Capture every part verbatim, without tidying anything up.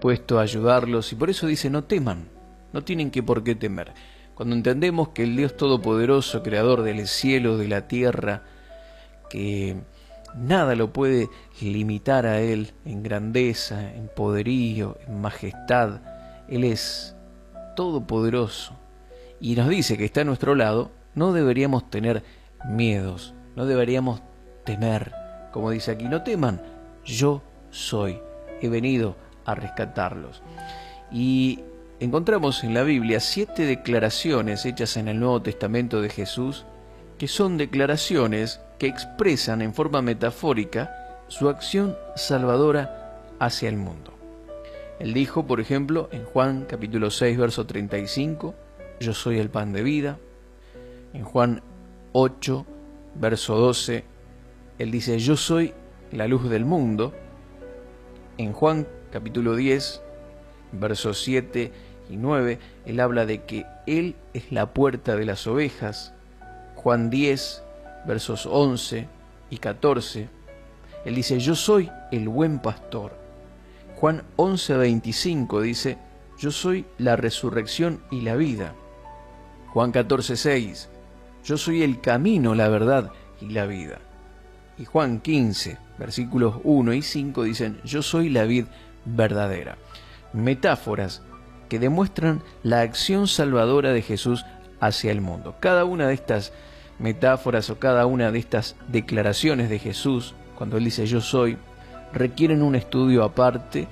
dispuesto a ayudarlos, y por eso dice: no teman, no tienen que por qué temer. Cuando entendemos que el Dios Todopoderoso, Creador del cielo, de la tierra, que nada lo puede limitar a Él en grandeza, en poderío, en majestad, Él es todopoderoso y nos dice que está a nuestro lado, no deberíamos tener miedos, no deberíamos temer. Como dice aquí: no teman, yo soy, he venido a rescatarlos. Y encontramos en la Biblia siete declaraciones hechas en el Nuevo Testamento de Jesús, que son declaraciones que expresan en forma metafórica su acción salvadora hacia el mundo. Él dijo, por ejemplo, en Juan capítulo seis, verso treinta y cinco, yo soy el pan de vida. En Juan ocho, verso doce, Él dice, yo soy la luz del mundo. En Juan capítulo diez, versos siete y nueve, Él habla de que Él es la puerta de las ovejas. Juan diez, versos once y catorce, Él dice, yo soy el buen pastor. Juan once, veinticinco dice, yo soy la resurrección y la vida. Juan catorce, seis, yo soy el camino, la verdad y la vida. Y Juan quince, versículos uno y cinco dicen, yo soy la vid verdadera. Metáforas que demuestran la acción salvadora de Jesús hacia el mundo. Cada una de estas metáforas o cada una de estas declaraciones de Jesús, cuando Él dice yo soy, requieren un estudio aparte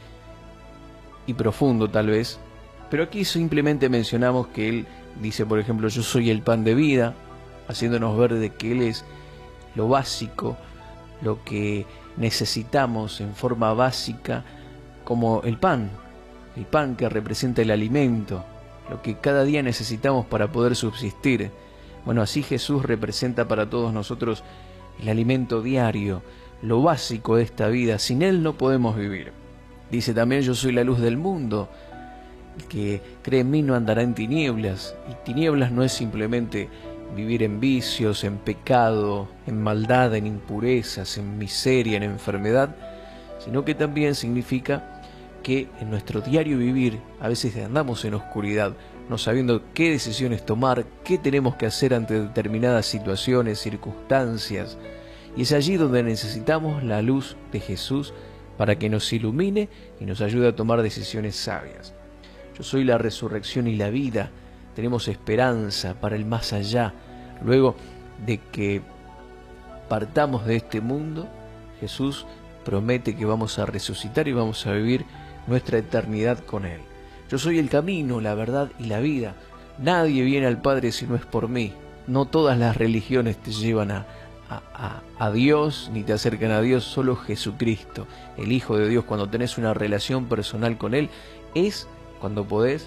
y profundo tal vez, pero aquí simplemente mencionamos que Él dice, por ejemplo, yo soy el pan de vida, haciéndonos ver de que Él es lo básico, lo que necesitamos en forma básica, como el pan, el pan que representa el alimento, lo que cada día necesitamos para poder subsistir. Bueno, así Jesús representa para todos nosotros el alimento diario, lo básico de esta vida. Sin Él no podemos vivir. Dice también, yo soy la luz del mundo. El que cree en mí no andará en tinieblas. Y tinieblas no es simplemente vivir en vicios, en pecado, en maldad, en impurezas, en miseria, en enfermedad, sino que también significa que en nuestro diario vivir a veces andamos en oscuridad, no sabiendo qué decisiones tomar, qué tenemos que hacer ante determinadas situaciones, circunstancias. Y es allí donde necesitamos la luz de Jesús para que nos ilumine y nos ayude a tomar decisiones sabias. Yo soy la resurrección y la vida. Tenemos esperanza para el más allá. Luego de que partamos de este mundo, Jesús promete que vamos a resucitar y vamos a vivir nuestra eternidad con Él. Yo soy el camino, la verdad y la vida. Nadie viene al Padre si no es por mí. No todas las religiones te llevan a, a, a, a Dios ni te acercan a Dios. Solo Jesucristo, el Hijo de Dios, cuando tenés una relación personal con Él, es cuando podés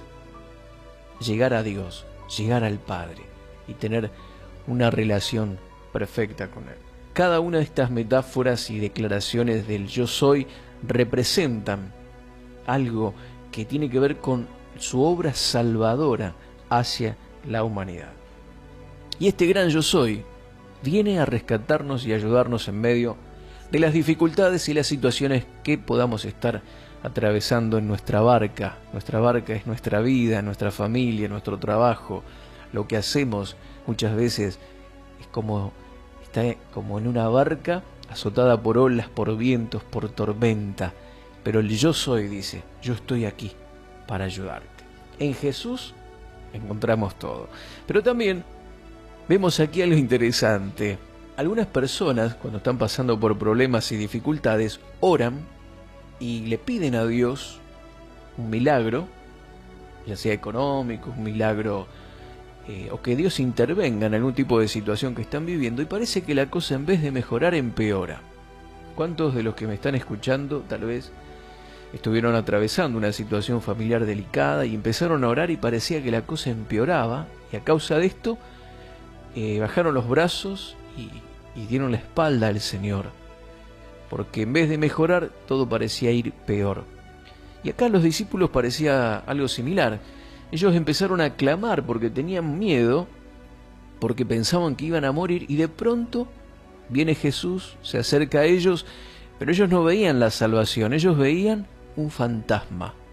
llegar a Dios, llegar al Padre y tener una relación perfecta con Él. Cada una de estas metáforas y declaraciones del yo soy representan algo que tiene que ver con su obra salvadora hacia la humanidad. Y este gran yo soy viene a rescatarnos y ayudarnos en medio de las dificultades y las situaciones que podamos estar atravesando en nuestra barca. Nuestra barca es nuestra vida, nuestra familia, nuestro trabajo. Lo que hacemos muchas veces es como, está como en una barca azotada por olas, por vientos, por tormenta. Pero el yo soy dice, yo estoy aquí para ayudarte. En Jesús encontramos todo. Pero también vemos aquí algo interesante. Algunas personas, cuando están pasando por problemas y dificultades, oran y le piden a Dios un milagro, ya sea económico, un milagro, eh, o que Dios intervenga en algún tipo de situación que están viviendo, y parece que la cosa en vez de mejorar empeora. ¿Cuántos de los que me están escuchando tal vez estuvieron atravesando una situación familiar delicada y empezaron a orar y parecía que la cosa empeoraba, y a causa de esto eh, bajaron los brazos y, y dieron la espalda al Señor, porque en vez de mejorar todo parecía ir peor? Y acá los discípulos parecía algo similar. Ellos empezaron a clamar porque tenían miedo, porque pensaban que iban a morir, y de pronto viene Jesús, se acerca a ellos, pero ellos no veían la salvación, ellos veían un fantasma.